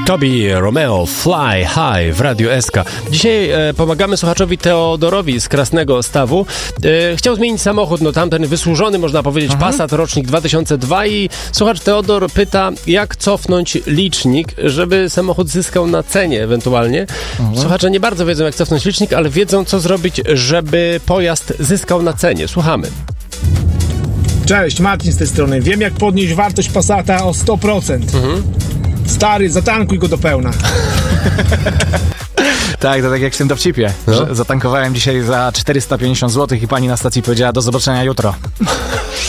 Tobi Romeo, Fly High w Radiu SK. Dzisiaj pomagamy słuchaczowi Teodorowi z Krasnego Stawu. Chciał zmienić samochód, no tamten wysłużony, można powiedzieć, Passat, rocznik 2002 i słuchacz Teodor pyta, jak cofnąć licznik, żeby samochód zyskał na cenie ewentualnie. Słuchacze nie bardzo wiedzą, jak cofnąć licznik, ale wiedzą, co zrobić, żeby pojazd zyskał na cenie. Słuchamy. Cześć, Marcin z tej strony. Wiem, jak podnieść wartość Passata o 100%. Stary, zatankuj go do pełna. Tak, to tak jak w tym dowcipie. Zatankowałem dzisiaj za 450 zł i pani na stacji powiedziała do zobaczenia jutro.